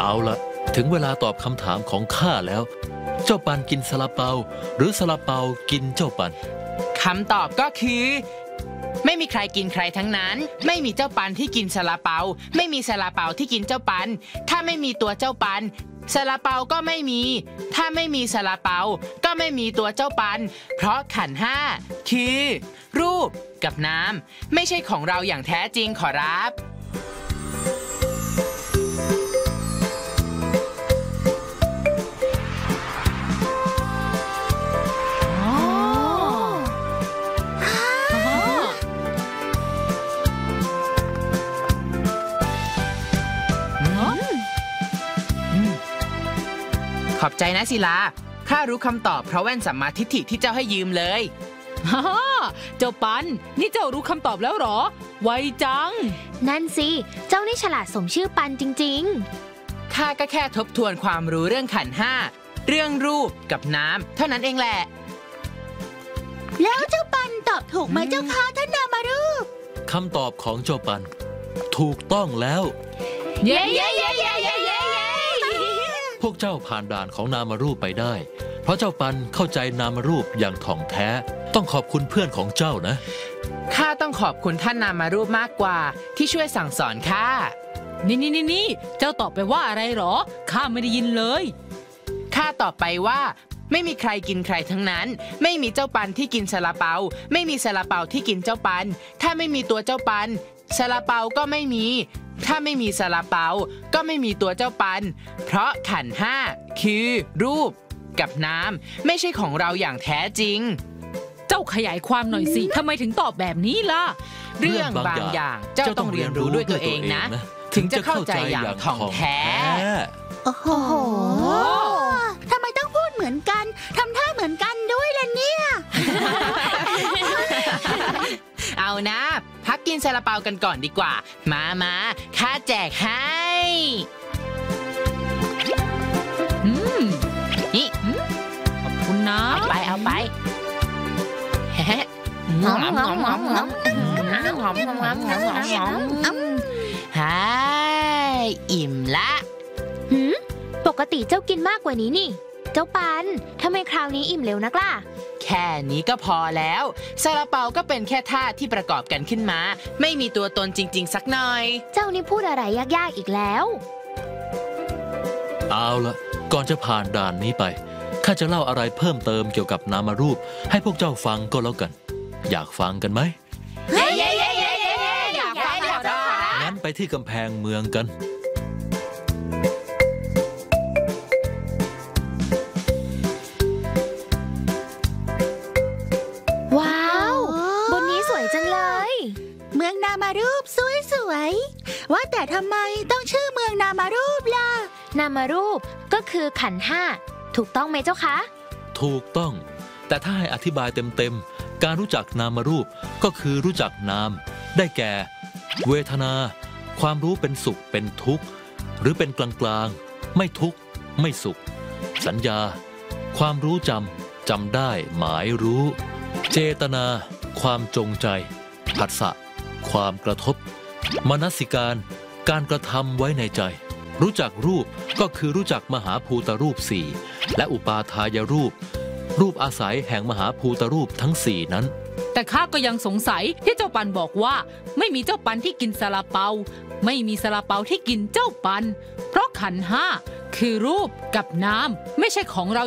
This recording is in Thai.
เอาละถึงเวลาตอบคำถามของข้าแล้วเจ้าปันกินซาลาเปาหรือซาลาเปากินเจ้าปันคำตอบก็คือไม่มีใครกินใครทั้งนั้นไม่มีเจ้าปันที่กินซาลาเปาไม่มีซาลาเปาที่กินเจ้าปันถ้าไม่มีตัวเจ้าปันซาลาเปาก็ไม่มีถ้าไม่มีซาลาเปาก็ไม่มีตัวเจ้าปันเพราะขันธ์ห้าคือรูปกับนามไม่ใช่ของเราอย่างแท้จริงขอรับขอบใจนะศิลาข้ารู้คำตอบเพราะแว่นสัมมาทิฏฐิที่เจ้าให้ยืมเลยฮ่าเจ้าปันนี่เจ้ารู้คำตอบแล้วหรอไวจังนั่นสิเจ้านี่ฉลาดสมชื่อปันจริงๆข้าก็แค่ทบทวนความรู้เรื่องขันธ์ห้าเรื่องรูปกับน้ำเท่านั้นเองแหละแล้วเจ้าปันตอบถูกไหมเจ้าคะท่านนามารูปคำตอบของเจ้าปันถูกต้องแล้วเย้เย้เย้เย้เย้เย้พวกเจ้าผ่านด่านของนามารูปไปได้เพราะเจ้าปันเข้าใจนามารูปอย่างถ่องแท้ต้องขอบคุณเพื่อนของเจ้านะข้าต้องขอบคุณท่านนามารูปมากกว่าที่ช่วยสั่งสอนข้านี่เจ้าตอบไปว่าอะไรหรอข้าไม่ได้ยินเลยข้าตอบไปว่าไม่มีใครกินใครทั้งนั้นไม่มีเจ้าปันที่กินซาลาเปาไม่มีซาลาเปาที่กินเจ้าปันถ้าไม่มีตัวเจ้าปันซาลาเปาก็ไม่มีถ้าไม่มีซาลาเปาก็ไม่มีตัวเจ้าปันเพราะขันธ์ห้าคือรูปกับน้ำไม่ใช่ของเราอย่างแท้จริงเจ้าขยายความหน่อยสิทำไมถึงตอบแบบนี้ล่ะเรื่องบางอย่างเจ้าต้องเรียนรู้ด้วยตัวเองนะถึงจะเข้าใจอย่างถ่องแท้โอ้โหทำไมต้องพูดเหมือนกันทำท่าเหมือนกันด้วยล่ะเนี่ยเอานะพักกินซาลาเปากันก่อนดีกว่ามาข้าแจกให้นี่ขอบคุณนะเอาไปหอมอิ่มละปกติเจ้ากินมากกว่านี้นี่เจ้าปันทำไมคราวนี้อิ่มเร็วนักล่ะแค่นี้ก็พอแล้วซาลาเปาก็เป็นแค่ท่าที่ประกอบกันขึ้นมาไม่มีตัวตนจริงๆสักหน่อยเจ้านี่พูดอะไรยากๆอีกแล้วเอาละก่อนจะผ่านด่านนี้ไปข้าจะเล่าอะไรเพิ่มเติมเกี่ยวกับนามารูปให้พวกเจ้าฟังก็แล้วกันอยากฟังกันไหมเย้อยากฟังงั้นไปที่กำแพงเมืองกันว้าวบนนี้สวยจังเลยเมืองนามารูปสวยว่าแต่ทำไมต้องชื่อเมืองนามารูปล่ะนามารูปก็คือขันธ์ห้าถูกต้องไหมเจ้าคะถูกต้องแต่ถ้าให้อธิบายเต็มๆการรู้จักนามารูปก็คือรู้จักนามได้แก่เวทนาความรู้เป็นสุขเป็นทุกข์หรือเป็นกลางๆไม่ทุกข์ไม่สุขสัญญาความรู้จำได้หมายรู้เจตนาความจงใจผัสสะความกระทบมนสิการการกระทำไว้ในใจรู้จักรูปก็คือรู้จักมหาภูตรูปสี่และอุปาทายรูปอาศัยแห่งมหาภูตรูปทั้งสี่นั้นแต่ข้าก็ยังสงสัยที่เจ้าปันบอกว่าไม่มีเจ้าปันที่กินซาลาเปาไม่มีซาลาเปาที่กินเจ้าปันเพราะขันธ์ห้าคือรูปกับน้ำไม่ใช่ของเรา